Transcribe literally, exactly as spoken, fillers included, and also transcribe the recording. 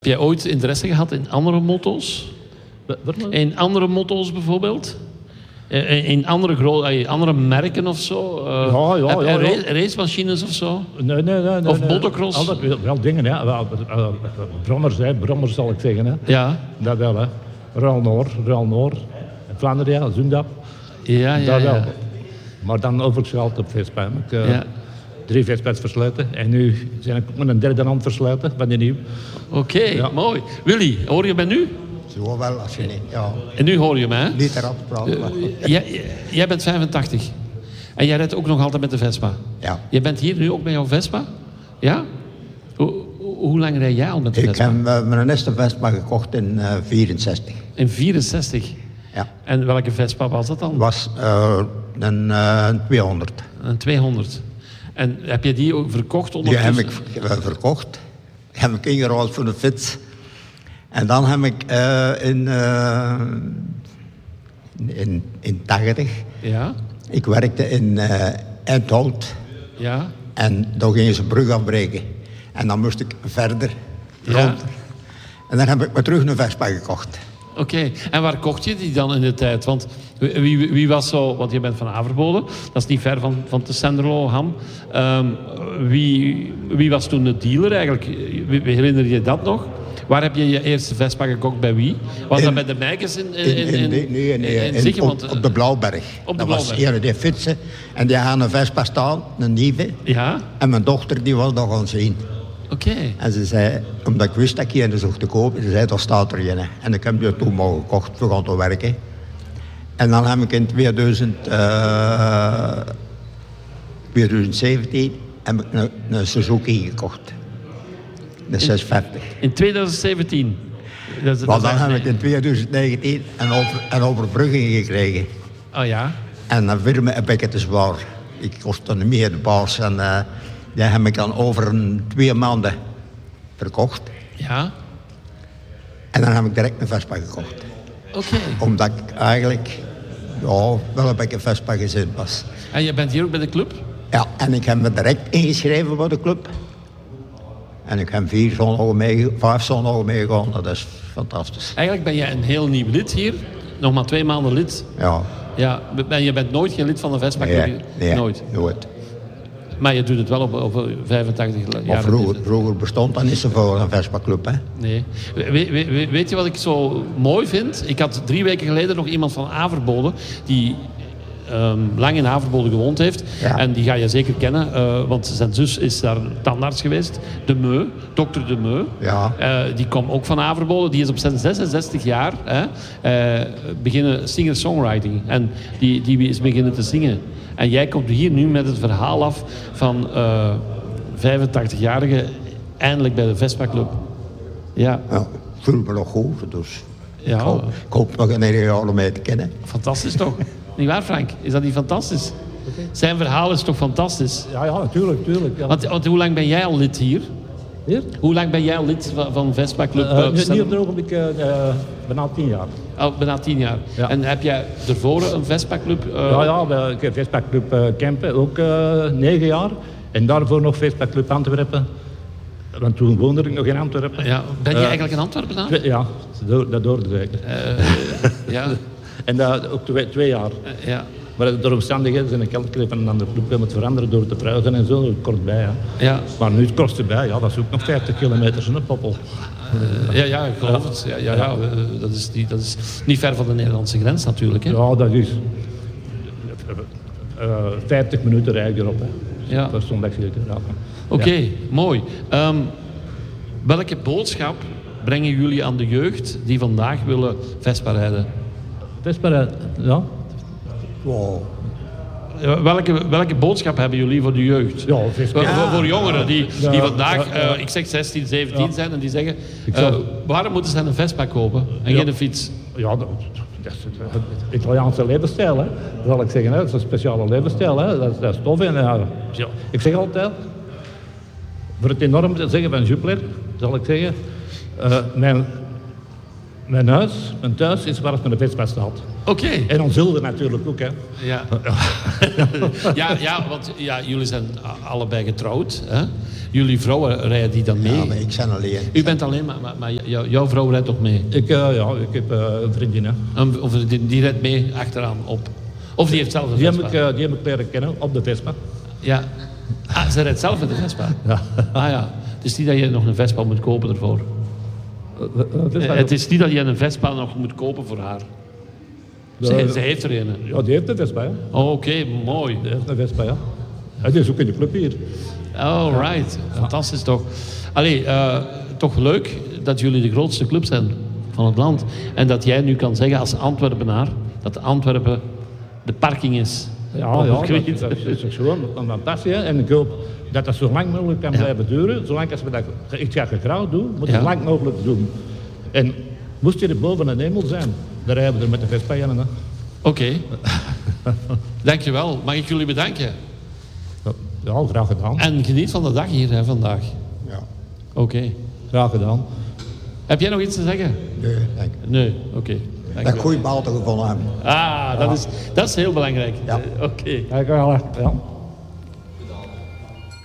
Heb jij ooit interesse gehad in andere motto's? In andere motto's bijvoorbeeld? In andere, gro- andere merken of zo? Uh, ja, ja, heb, ja, ja. Race, racemachines of zo? Nee, nee, nee. nee of nee. motocross? Altijd wel dingen, hè. Wel, uh, brommers, hè. Brommers zal ik zeggen, hè. Ja. Dat wel, hè. Ruil Noord, Ruil Noord. Vlaanderen, Zundap. Ja, ja, dat wel. ja. Maar dan overgeschaald op Vespa. Ik uh, ja. drie Vespa's versluiten. En nu zijn ik ook met een derde hand versluiten van die nieuw. Oké, okay, ja. Mooi. Willy, hoor je mij nu? Zo wel, als je niet, ja. En nu hoor je mij, hè? Niet erop praten. Uh, jij, jij bent vijfentachtig. En jij rijdt ook nog altijd met de Vespa? Ja. Je bent hier nu ook met jouw Vespa? Ja? Hoe, hoe lang rijd jij al met de ik Vespa? Ik heb uh, mijn eerste Vespa gekocht in uh, vierenzestig. In vierenzestig? Ja. En welke Vespa was dat dan? Was uh, een uh, tweehonderd. Een tweehonderd. En heb je die ook verkocht ondertussen? Die heb ik uh, verkocht. Die heb ik ingeruild voor de fiets. En dan heb ik uh, in, uh, in, in tachtig... Ja? Ik werkte in uh, Eindholt. Ja? En daar gingen ze brug afbreken. En dan moest ik verder rond. Ja. En dan heb ik me terug een Vespa gekocht. Oké, okay. En waar kocht je die dan in de tijd? Want wie, wie, wie was zo... Want je bent van Averbode, dat is niet ver van, van Tessenderlo, Ham. Um, wie, wie was toen de dealer eigenlijk? Wie, herinner je dat nog? Waar heb je je eerste Vespa gekocht? Bij wie? Was in, dat bij de Meikers in, in, in, in, in, nee, nee, nee, in, in Zichem, op, op de Blauwberg. Op de dat Blauwberg. was een die fietsen. En die had een Vespa staan, een nieuwe. Ja? En mijn dochter die was nog aan het zien. Oké. Okay. En ze zei, omdat ik wist dat ik hier zocht te kopen, ze zei, daar staat er een. En ik heb die toen maar gekocht, we gaan te werken. En dan heb ik in tweeduizend, uh, tweeduizend zeventien heb ik een, een Suzuki gekocht. De zeshonderdvijftig. In tweeduizend zeventien? Dat is, maar dan heb ik in tweeduizend negentien een, over, een overbrugging gekregen. Oh ja? En dan werd me een beetje te zwaar. Ik kostte niet meer de baas. En uh, die heb ik dan over een, twee maanden verkocht. Ja? En dan heb ik direct een Vespa gekocht. Oké. Okay. Omdat ik eigenlijk ja, wel een beetje Vespa gezin was. En je bent hier ook bij de club? Ja, en ik heb me direct ingeschreven voor de club. En ik heb vier zondagen mee, vijf zondagen meegegaan. Dat is fantastisch. Eigenlijk ben jij een heel nieuw lid hier. Nog maar twee maanden lid. Ja. Ja, en je bent nooit geen lid van de Vespa Club? Nee, nee, nooit. nooit. Maar je doet het wel op, op vijfentachtig jaar. Maar vroeger, vroeger bestond dat niet zoveel, een Vespa Club, hè? Nee. We, we, weet je wat ik zo mooi vind? Ik had drie weken geleden nog iemand van Averbode die um, lang in Averbode gewoond heeft. Ja. En die ga je zeker kennen, uh, want zijn zus is daar tandarts geweest. De Meu, dokter De Meu. Ja. Uh, die komt ook van Averbode. Die is op zijn zesenzestig jaar hè, uh, beginnen singer-songwriting. En die, die is beginnen te zingen. En jij komt hier nu met het verhaal af van uh, vijfentachtig-jarige eindelijk bij de Vespa Club. Ja. Ja, ik voel me nog goed, dus ja. ik, hoop, ik hoop nog een hele jaar om mee te kennen. Fantastisch toch? Niet waar, Frank? Is dat niet fantastisch? Okay. Zijn verhaal is toch fantastisch? Ja, ja, natuurlijk, natuurlijk. Ja. Want, want hoe lang ben jij al lid hier? Hier? Hoe lang ben jij al lid van, van Vespa Club? Uh, nu, nu op de ogenblik uh, uh, bijna tien jaar. Oh, bijna tien jaar. Ja. En heb jij ervoor een Vespa Club? Uh... Ja, ja, bij Vespa Club uh, Kempen ook uh, negen jaar. En daarvoor nog Vespa Club Antwerpen. Want toen woonde ik nog in Antwerpen. Ja. Ben je uh, eigenlijk in Antwerpen dan? Twee, ja, dat doorde ik eigenlijk. Uh, ja. En dat ook twee, twee jaar. Uh, ja. Maar door omstandigheden zijn ik elke keer van een andere club moeten veranderen door te pruigen en zo, kort bij. Ja. Ja. Maar nu het kort erbij, ja, dat is ook nog vijftig kilometer in een poppel. Uh, ja, ja, ik geloof ja. het. Ja, ja, ja, uh, dat, is niet, dat is niet ver van de Nederlandse grens natuurlijk. Hè? Ja, dat is uh, vijftig minuten rijden erop. Hè. Ja. Dat is zo'n dag zeker. Ja. Oké, okay, ja. mooi. Um, welke boodschap brengen jullie aan de jeugd die vandaag willen Vespa rijden? Vespa rijden, ja. Wow. Welke, welke boodschap hebben jullie voor de jeugd? Ja, Vespa. Ja. Voor, voor jongeren die, ja, die vandaag, ja, ja. Uh, ik zeg zestien, zeventien ja. zijn en die zeggen... Uh, waarom moeten ze een Vespa kopen en ja. geen fiets? Ja, dat, dat is het Italiaanse levensstijl, hè. Dat zal ik zeggen. Hè. Dat is een speciale levensstijl. Hè. Dat, dat is tof. En, uh, ja. Ik zeg altijd... Voor het enorm te zeggen van Jupiler, zal ik zeggen... Uh, mijn, mijn huis, mijn thuis is waar het met een Vespa staat. Oké. Okay. En ons Hilde natuurlijk ook, hè. Ja. ja, ja, want ja, jullie zijn allebei getrouwd. Hè? jullie vrouwen rijden die dan mee? Ja, maar ik ben alleen. U bent alleen, maar, maar, maar jou, jouw vrouw rijdt toch mee? Ik, uh, ja, ik heb uh, een vriendin. Hè. Een, of die, die rijdt mee achteraan op? Of die heeft zelf een die Vespa? heb, ik, uh, die heb ik leren kennen op de Vespa. Ja. Ah, ze rijdt zelf met de Vespa? Ja. Ah ja. Het is niet dat je nog een Vespa moet kopen ervoor. Uh, uh, Vespa, Het is niet dat je een Vespa nog moet kopen voor haar. Ze, ze heeft er een. Ja, die heeft een Vespa, ja. Oh, oké, okay, mooi. Die heeft een Vespa, ja. En die is ook in de club hier. All right, fantastisch toch. Allee, uh, toch leuk dat jullie de grootste club zijn van het land. En dat jij nu kan zeggen als Antwerpenaar dat Antwerpen de parking is. Ja, ja, dat, dat is gewoon fantastisch. En ik hoop dat dat zo lang mogelijk kan blijven ja. duren. Zolang als we dat echt graag getrouwd doen, moet je ja. zo lang mogelijk doen. En moest je er boven een hemel zijn, dan rijden we er met de Vespa in. Oké. Okay. Dankjewel. Mag ik jullie bedanken? Ja, graag gedaan. En geniet van de dag hier hè, vandaag. Ja. Oké. Okay. Graag gedaan. Heb jij nog iets te zeggen? Nee, dank je. Nee, oké. Okay. Dat ik goede bal te gevonden heb. Ah, dat, ja. is, dat is heel belangrijk. Ja. Oké. Okay. Dankjewel. Ja.